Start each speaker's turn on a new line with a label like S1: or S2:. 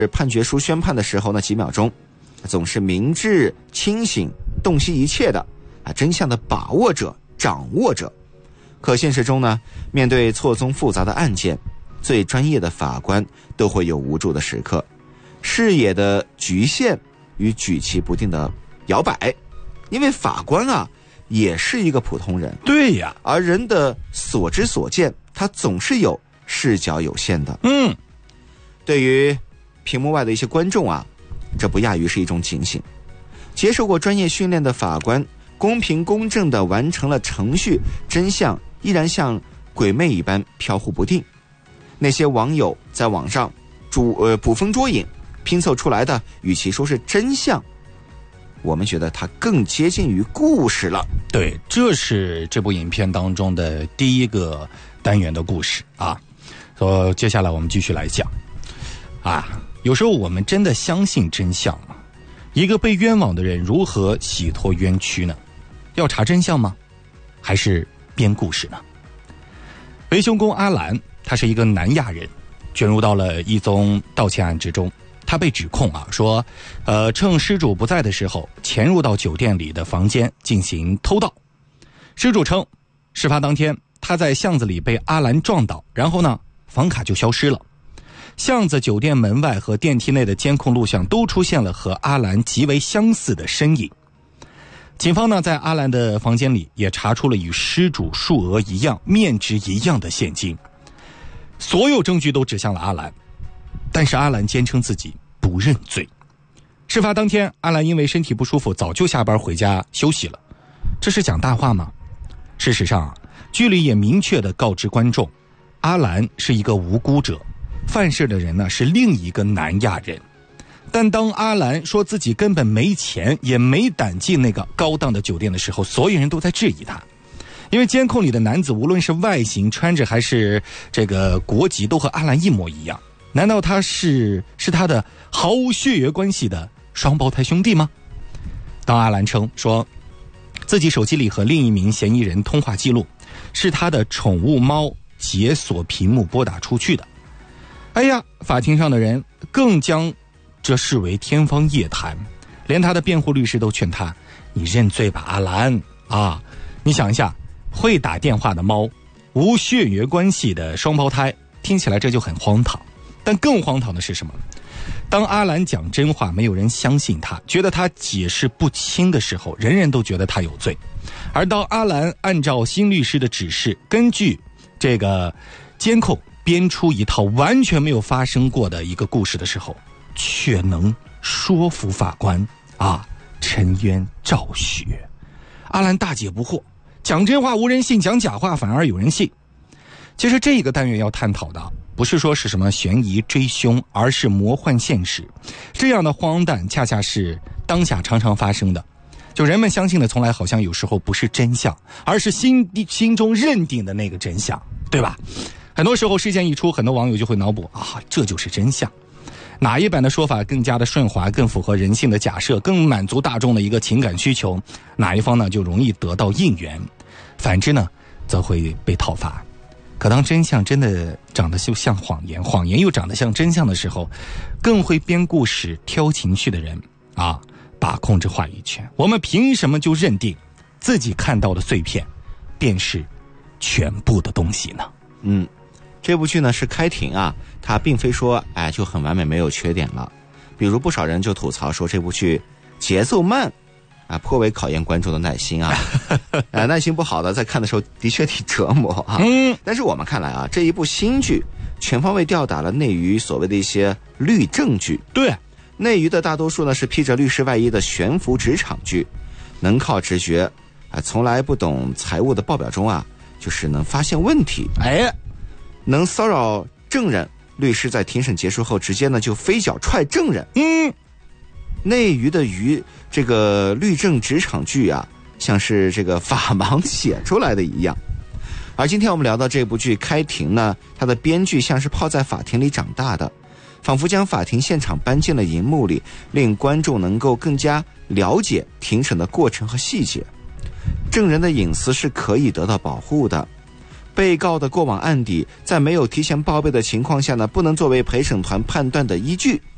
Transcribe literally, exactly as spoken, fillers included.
S1: 判决书宣判的时候呢，几秒钟，总是明智清醒、洞悉一切的啊，真相的把握者、掌握者。可现实中呢，面对错综复杂的案件，最专业的法官都会有无助的时刻，视野的局限与举棋不定的摇摆，因为法官啊也是一个普通人。
S2: 对呀，
S1: 而人的所知所见，他总是有视角有限的。
S2: 嗯，
S1: 对于屏幕外的一些观众啊，这不亚于是一种警醒。接受过专业训练的法官，公平公正地完成了程序，真相依然像鬼魅一般飘忽不定。那些网友在网上主呃捕风捉影拼凑出来的，与其说是真相，我们觉得它更接近于故事了。
S2: 对，这是这部影片当中的第一个单元的故事啊。所以接下来我们继续来讲啊，有时候我们真的相信真相吗？一个被冤枉的人如何洗脱冤屈呢？要查真相吗？还是编故事呢？为凶工阿兰，他是一个南亚人，卷入到了一宗盗窃案之中。他被指控啊，说，呃，趁失主不在的时候，潜入到酒店里的房间进行偷盗。失主称，事发当天他在巷子里被阿兰撞倒，然后呢，房卡就消失了。巷子、酒店门外和电梯内的监控录像都出现了和阿兰极为相似的身影。警方呢，在阿兰的房间里也查出了与失主数额一样、面值一样的现金。所有证据都指向了阿兰，但是阿兰坚称自己不认罪。事发当天，阿兰因为身体不舒服，早就下班回家休息了。这是讲大话吗？事实上，剧里也明确地告知观众，阿兰是一个无辜者，犯事的人呢是另一个南亚人。但当阿兰说自己根本没钱，也没胆进那个高档的酒店的时候，所有人都在质疑他。因为监控里的男子无论是外形、穿着还是这个国籍，都和阿兰一模一样。难道他是是他的毫无血缘关系的双胞胎兄弟吗？当阿兰称说自己手机里和另一名嫌疑人通话记录是他的宠物猫解锁屏幕拨打出去的，哎呀，法庭上的人更将这视为天方夜谭，连他的辩护律师都劝他，你认罪吧，阿兰啊！你想一下，会打电话的猫，无血缘关系的双胞胎，听起来这就很荒唐。但更荒唐的是什么？当阿兰讲真话，没有人相信他，觉得他解释不清的时候，人人都觉得他有罪。而当阿兰按照新律师的指示，根据这个监控编出一套完全没有发生过的一个故事的时候，却能说服法官啊，沉冤昭雪。阿兰大解不惑，讲真话无人信，讲假话反而有人信。其实这个单元要探讨的不是说是什么悬疑追凶，而是魔幻现实。这样的荒诞恰恰是当下常常发生的，就人们相信的从来好像有时候不是真相，而是心心中认定的那个真相，对吧？很多时候事件一出，很多网友就会脑补啊，这就是真相。哪一版的说法更加的顺滑，更符合人性的假设，更满足大众的一个情感需求，哪一方呢就容易得到应援，反之呢则会被讨伐。可当真相真的长得就像谎言，谎言又长得像真相的时候，更会编故事挑情绪的人啊，把控着话语权。我们凭什么就认定自己看到的碎片便是全部的东西呢？
S1: 嗯，这部剧呢是开庭啊，它并非说哎就很完美没有缺点了。比如不少人就吐槽说这部剧节奏慢啊，颇为考验观众的耐心啊。呃，耐心不好的在看的时候的确挺折磨啊。嗯，但是我们看来啊，这一部新剧全方位吊打了内娱所谓的一些律政剧。
S2: 对，
S1: 内娱的大多数呢是披着律师外衣的悬浮职场剧，能靠直觉啊，从来不懂财务的报表中啊，就是能发现问题，
S2: 哎，
S1: 能骚扰证人，律师在庭审结束后直接呢就飞脚踹证人。
S2: 嗯，
S1: 内娱的娱这个律政职场剧啊，像是这个法盲写出来的一样。而今天我们聊到这部剧《开庭》呢，它的编剧像是泡在法庭里长大的，仿佛将法庭现场搬进了荧幕里，令观众能够更加了解庭审的过程和细节。证人的隐私是可以得到保护的，被告的过往案底在没有提前报备的情况下呢，不能作为陪审团判断的依据。